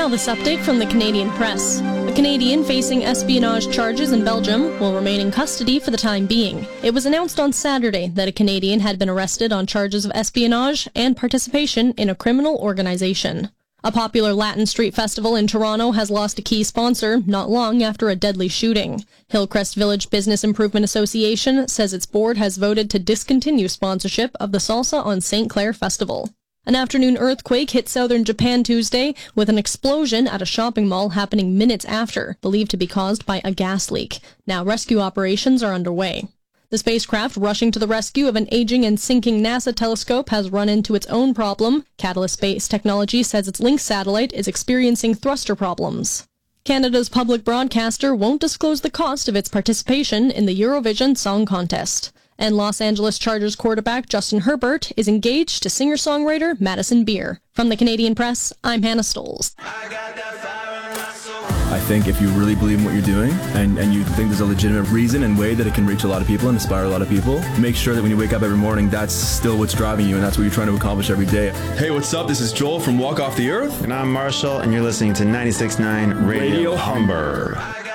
Now this update from the Canadian Press. A Canadian facing espionage charges in Belgium will remain in custody for the time being. It was announced on Saturday that a Canadian had been arrested on charges of espionage and participation in a criminal organization. A popular Latin street festival in Toronto has lost a key sponsor not long after a deadly shooting. Hillcrest Village Business Improvement Association says its board has voted to discontinue sponsorship of the Salsa on St. Clair Festival. An afternoon earthquake hit southern Japan Tuesday, with an explosion at a shopping mall happening minutes after, believed to be caused by a gas leak. Now rescue operations are underway. The spacecraft rushing to the rescue of an aging and sinking NASA telescope has run into its own problem. Catalyst Space Technology says its Lynx satellite is experiencing thruster problems. Canada's public broadcaster won't disclose the cost of its participation in the Eurovision Song Contest. And Los Angeles Chargers quarterback Justin Herbert is engaged to singer-songwriter Madison Beer. From the Canadian Press, I'm Hannah Stoles. I think if you really believe in what you're doing and you think there's a legitimate reason and way that it can reach a lot of people and inspire a lot of people, make sure that when you wake up every morning, that's still what's driving you and that's what you're trying to accomplish every day. Hey, what's up? This is Joel from Walk Off the Earth. And I'm Marshall, and you're listening to 96.9 Radio Humber.